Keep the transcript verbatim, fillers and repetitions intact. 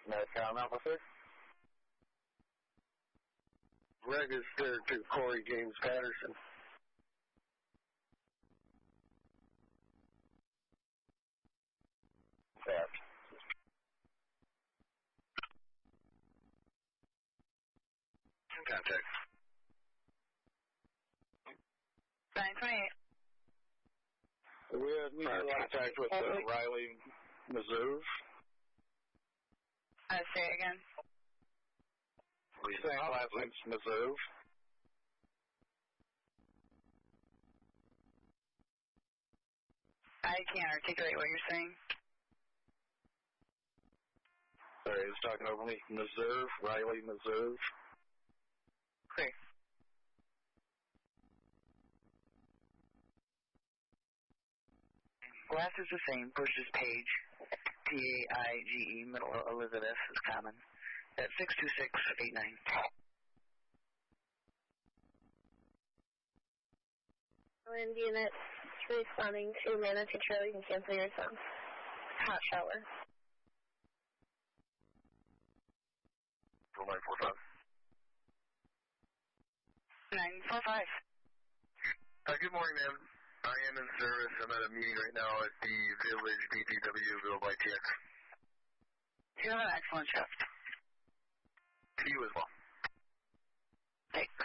Metcon officer. Register to Corey James Patterson. That. Contact. nine twenty-eight. We had contact with uh, Riley Meserve. Uh, say it again. Saint Placid's Meserve. I can't articulate what you're saying. Sorry, he's talking over me. Meserve, Riley Meserve. Clear. Last is the same. Push is page. P A I G E, middle Elizabeth is common. At six two six eight nine. Land unit responding to Manatee Trail. You can cancel your son. Hot shower. nine four five. nine four five. Uh, good morning, ma'am. I am in service. I'm at a meeting right now at the Village B P W Ville by T X. You have an excellent shift. To you as well. Thanks.